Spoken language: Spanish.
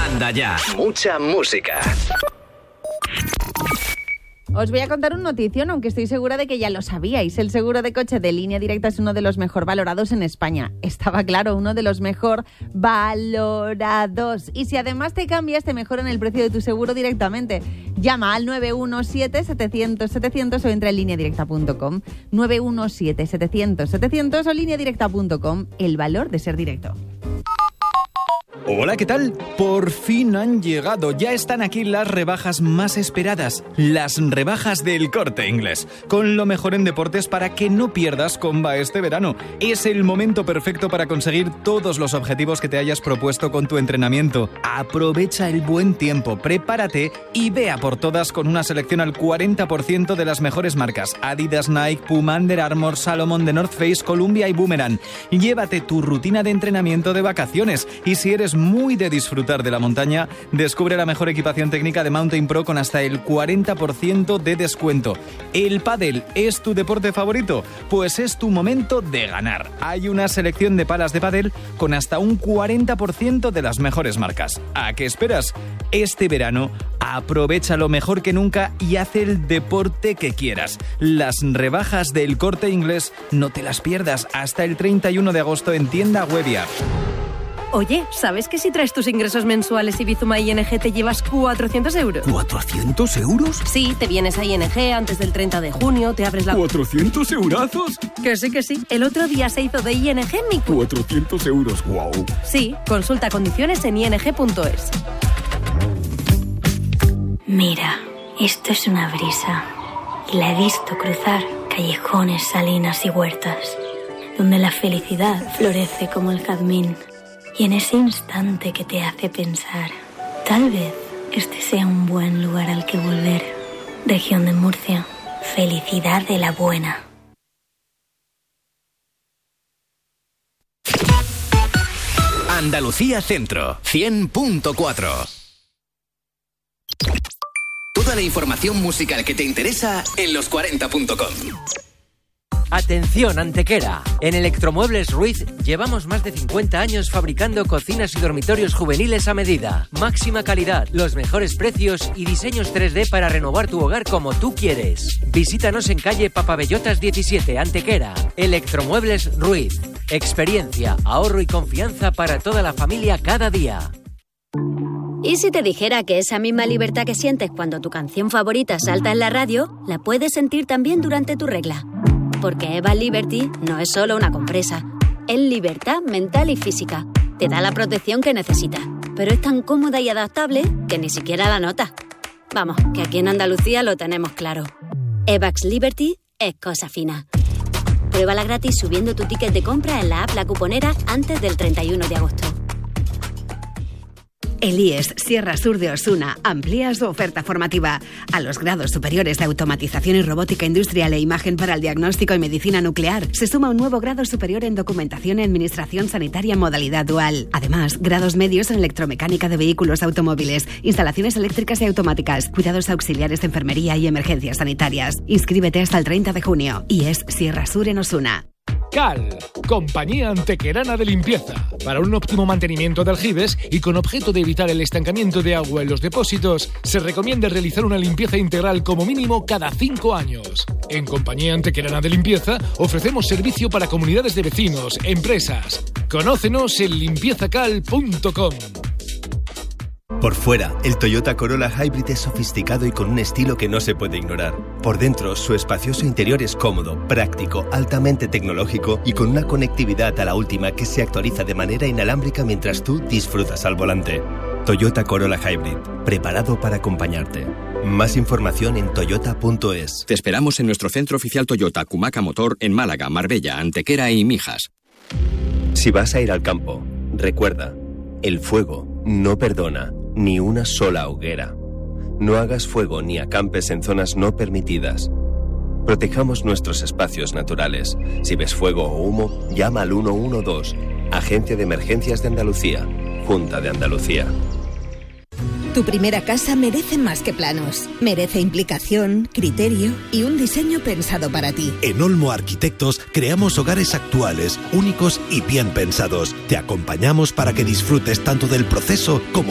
Anda ya. Mucha música. Os voy a contar una notición, aunque estoy segura de que ya lo sabíais. El seguro de coche de Línea Directa es uno de los mejor valorados en España. Estaba claro, uno de los mejor valorados. Y si además te cambias, te mejoran el precio de tu seguro directamente. Llama al 917-700-700 o entra en lineadirecta.com. 917-700-700 o lineadirecta.com. El valor de ser directo. Hola, ¿qué tal? Por fin han llegado, ya están aquí las rebajas más esperadas, las rebajas del Corte Inglés, con lo mejor en deportes para que no pierdas comba este verano. Es el momento perfecto para conseguir todos los objetivos que te hayas propuesto con tu entrenamiento. Aprovecha el buen tiempo, prepárate y ve a por todas con una selección al 40% de las mejores marcas: Adidas, Nike, Puma, Under Armour, Salomon, The North Face, Columbia y Boomerang. Llévate tu rutina de entrenamiento de vacaciones y si eres muy de disfrutar de la montaña, descubre la mejor equipación técnica de Mountain Pro con hasta el 40% de descuento. ¿El pádel es tu deporte favorito? Pues es tu momento de ganar. Hay una selección de palas de pádel con hasta un 40% de las mejores marcas. ¿A qué esperas? Este verano, aprovecha lo mejor que nunca y haz el deporte que quieras. Las rebajas del Corte Inglés no te las pierdas hasta el 31 de agosto en tienda web y app. Oye, ¿sabes que si traes tus ingresos mensuales y Bizuma ING te llevas 400 euros? ¿400 euros? Sí, te vienes a ING antes del 30 de junio, te abres la... ¿400 eurazos? Que sí. El otro día se hizo de ING mi... 400 euros, guau. Sí, consulta condiciones en ing.es. Mira, esto es una brisa. Y la he visto cruzar callejones, salinas y huertas, donde la felicidad florece como el jazmín. Y en ese instante que te hace pensar, tal vez este sea un buen lugar al que volver. Región de Murcia, felicidad de la buena. Andalucía Centro, 100.4. Toda la información musical que te interesa en los40.com. Atención, Antequera. En Electromuebles Ruiz llevamos más de 50 años fabricando cocinas y dormitorios juveniles a medida. Máxima calidad, los mejores precios y diseños 3D para renovar tu hogar como tú quieres. Visítanos en calle Papabellotas 17, Antequera. Electromuebles Ruiz. Experiencia, ahorro y confianza para toda la familia cada día. ¿Y si te dijera que esa misma libertad que sientes cuando tu canción favorita salta en la radio, la puedes sentir también durante tu regla? Porque Eva Liberty no es solo una compresa, es libertad mental y física. Te da la protección que necesitas, pero es tan cómoda y adaptable que ni siquiera la notas. Vamos, que aquí en Andalucía lo tenemos claro. Evax Liberty es cosa fina. Pruébala gratis subiendo tu ticket de compra en la app La Cuponera antes del 31 de agosto. El IES Sierra Sur de Osuna amplía su oferta formativa a los grados superiores de automatización y robótica industrial e imagen para el diagnóstico y medicina nuclear. Se suma un nuevo grado superior en documentación y administración sanitaria modalidad dual. Además, grados medios en electromecánica de vehículos automóviles, instalaciones eléctricas y automáticas, cuidados auxiliares de enfermería y emergencias sanitarias. Inscríbete hasta el 30 de junio. IES Sierra Sur en Osuna. CAL, Compañía Antequerana de Limpieza. Para un óptimo mantenimiento de aljibes y con objeto de evitar el estancamiento de agua en los depósitos, se recomienda realizar una limpieza integral como mínimo cada 5 años. En Compañía Antequerana de Limpieza ofrecemos servicio para comunidades de vecinos, empresas. Conócenos en limpiezacal.com. Por fuera, el Toyota Corolla Hybrid es sofisticado y con un estilo que no se puede ignorar. Por dentro, su espacioso interior es cómodo, práctico, altamente tecnológico y con una conectividad a la última que se actualiza de manera inalámbrica mientras tú disfrutas al volante. Toyota Corolla Hybrid, preparado para acompañarte. Más información en toyota.es. Te esperamos en nuestro centro oficial Toyota Cumaca Motor en Málaga, Marbella, Antequera y Mijas. Si vas a ir al campo, recuerda, el fuego no perdona ni una sola hoguera. No hagas fuego ni acampes en zonas no permitidas. Protejamos nuestros espacios naturales. Si ves fuego o humo, llama al 112. Agencia de Emergencias de Andalucía. Junta de Andalucía. Tu primera casa merece más que planos. Merece implicación, criterio y un diseño pensado para ti. En Olmo Arquitectos creamos hogares actuales, únicos y bien pensados. Te acompañamos para que disfrutes tanto del proceso como